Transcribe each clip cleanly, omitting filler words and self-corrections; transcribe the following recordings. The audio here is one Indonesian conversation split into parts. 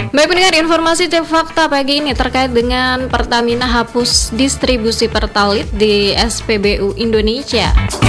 Baik pendengar, informasi cek fakta pagi ini terkait dengan Pertamina hapus distribusi Pertalite di SPBU Indonesia.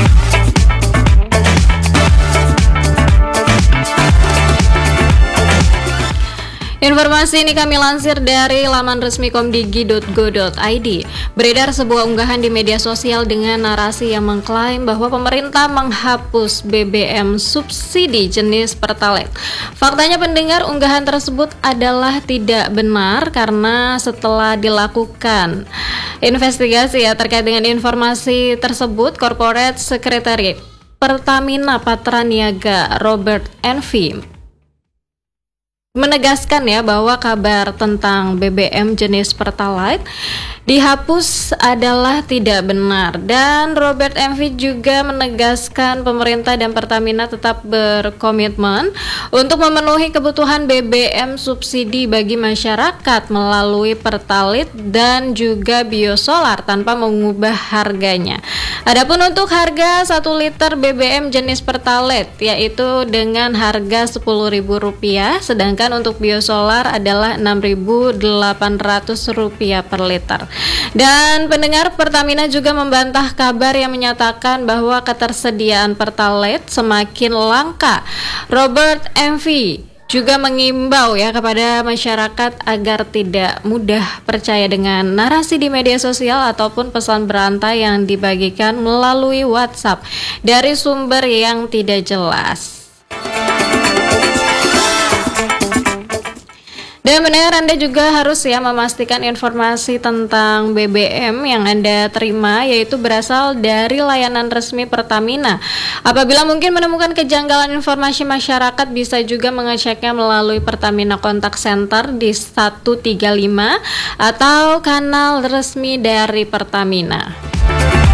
Informasi ini kami lansir dari laman resmi komdigi.go.id. Beredar sebuah unggahan di media sosial dengan narasi yang mengklaim bahwa pemerintah menghapus BBM subsidi jenis Pertalite. Faktanya pendengar, unggahan tersebut adalah tidak benar karena setelah dilakukan investigasi terkait dengan informasi tersebut, Corporate Secretary Pertamina Patraniaga Robert Envi menegaskan bahwa kabar tentang BBM jenis Pertalite dihapus adalah tidak benar, dan Robert Envi juga menegaskan pemerintah dan Pertamina tetap berkomitmen untuk memenuhi kebutuhan BBM subsidi bagi masyarakat melalui Pertalite dan juga biosolar tanpa mengubah harganya. Adapun untuk harga 1 liter BBM jenis Pertalite yaitu dengan harga Rp10.000, sedangkan untuk biosolar adalah Rp6.800 per liter. Dan pendengar, Pertamina juga membantah kabar yang menyatakan bahwa ketersediaan Pertalite semakin langka. Robert Envi juga mengimbau kepada masyarakat agar tidak mudah percaya dengan narasi di media sosial ataupun pesan berantai yang dibagikan melalui WhatsApp dari sumber yang tidak jelas. Dan benar, Anda juga harus memastikan informasi tentang BBM yang Anda terima yaitu berasal dari layanan resmi Pertamina. Apabila mungkin menemukan kejanggalan informasi masyarakat, bisa juga mengeceknya melalui Pertamina Contact Center di 135 atau kanal resmi dari Pertamina.